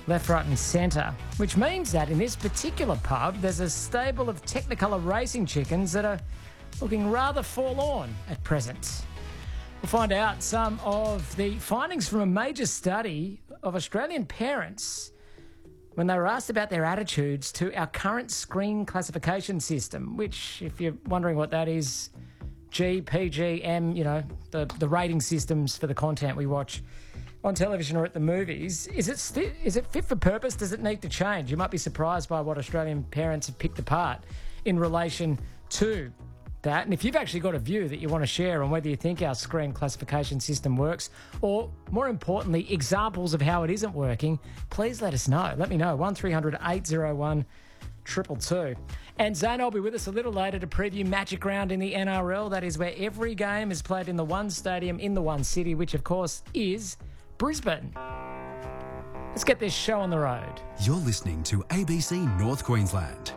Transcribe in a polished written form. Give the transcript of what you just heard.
left, right and centre, which means that in this particular pub there's a stable of Technicolor racing chickens that are looking rather forlorn at present. We'll find out some of the findings from a major study of Australian parents when they were asked about their attitudes to our current screen classification system, which, if you're wondering what that is, G, PG, M, the rating systems for the content we watch on television or at the movies. Is it fit for purpose? Does it need to change? You might be surprised by what Australian parents have picked apart in relation to that. And if you've actually got a view that you want to share on whether you think our screen classification system works, or more importantly, examples of how it isn't working, please let us know. Let me know. 1300 801 222. And Zane will be with us a little later to preview Magic Round in the NRL. That is where every game is played in the one stadium in the one city, which of course is Brisbane. Let's get this show on the road. You're listening to ABC North Queensland.